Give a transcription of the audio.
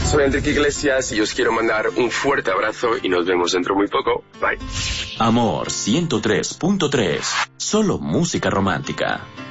Soy Enrique Iglesias y os quiero mandar un fuerte abrazo y nos vemos dentro muy poco. Bye. Amor 103.3. Solo música romántica.